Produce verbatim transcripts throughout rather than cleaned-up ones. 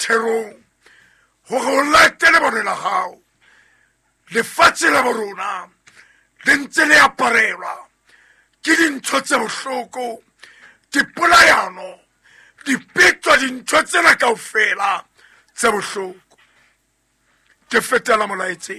therong gore o latele bone la gago lefatshe la borona le ntse le aparelwa ke dintho tse bohloko dipolayano dipetwa dintho tsena kaofela tse bohloko ke fetela molaetse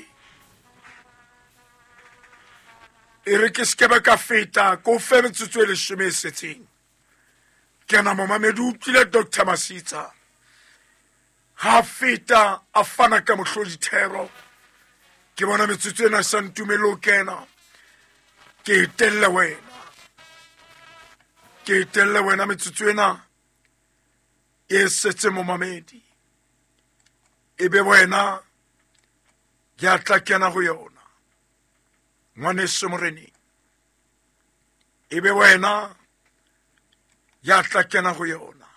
e re ke skebe ka feta ko fe metsotso e leshome e setseng ke na momamedi o utlwile Doctor Masitsa ha feta a fana ka mohlodithero ke bona metsotso ena sa ntumelo kena ke telle wena ke telle wena metsotso ena e setse momamedi e be wena ya tla kena go yona ngwaneso moreni e be wena ya tla kena go yona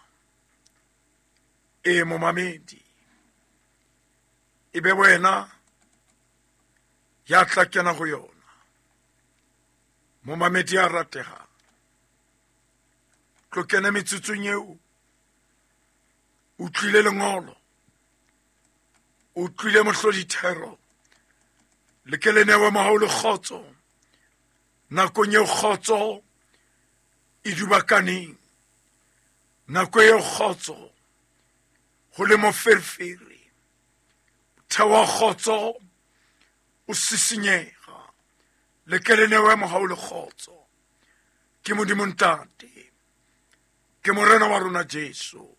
e momamedi e be wena ya tla kena go yona momamedi a ratega tlo kena metsotsong eo o tlile lengolo o tlile mohlodithero le ke le newe mahao le kgotso nakong eo kgotso e dubakaneng nako eo kgotso go le moferefere thewa kgotso o sisinyega le ke le newe mahao le kgotso ke modimo ntate ke morena wa rona Jesu